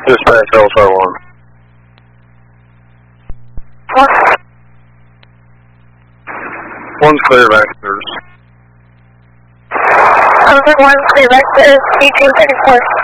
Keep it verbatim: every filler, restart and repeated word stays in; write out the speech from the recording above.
Dispatch Delta one. What? One's clear back to yours. Over one, clear back to eighteen thirty-four.